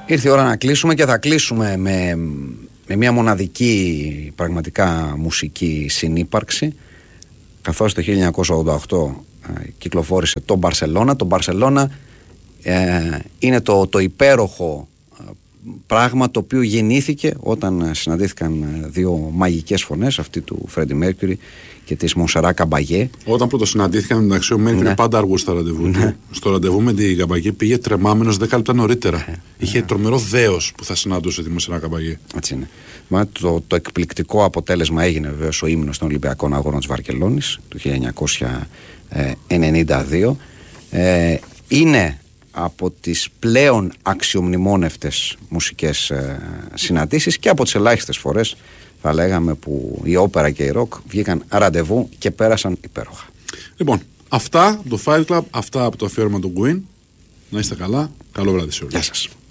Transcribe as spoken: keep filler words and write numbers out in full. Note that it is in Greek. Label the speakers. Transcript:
Speaker 1: Ήρθε η ώρα να κλείσουμε και θα κλείσουμε με, με μια μοναδική πραγματικά μουσική συνύπαρξη, καθώς το χίλια εννιακόσια ογδόντα οκτώ ε, κυκλοφόρησε το Μπαρσελόνα. Το Μπαρσελόνα ε, είναι το, το υπέροχο ε, πράγμα το οποίο γεννήθηκε όταν συναντήθηκαν δύο μαγικές φωνές, αυτή του Φρέντι Μέρκιουρι και της Μονσερά Καμπαγέ.
Speaker 2: Όταν πρώτο συναντήθηκαν, μεταξύ, ο Μέρκιουρι ναι. πάντα αργούσε στα ραντεβού ναι. του. Στο ραντεβού με την Καμπαγέ πήγε τρεμάμενος δέκα λεπτά νωρίτερα. Ναι. Είχε ναι. τρομερό δέος που θα συναντούσε τη Μονσερά Καμπαγέ.
Speaker 1: Έτσι είναι. Μα το, το εκπληκτικό αποτέλεσμα έγινε βεβαίως ο ύμνος των Ολυμπιακών Αγώνων της Βαρκελόνης του χίλια εννιακόσια ενενήντα δύο. Ε, είναι από τις πλέον αξιομνημόνευτες μουσικές ε, συναντήσεις και από τις ελάχιστες φορές, θα λέγαμε, που η όπερα και η ροκ βγήκαν ραντεβού και πέρασαν υπέροχα.
Speaker 2: Λοιπόν, αυτά από το Fight Club, αυτά από το αφιέρωμα του Queen. Να είστε καλά. Καλό βράδυ σε όλους.
Speaker 1: Γεια σας.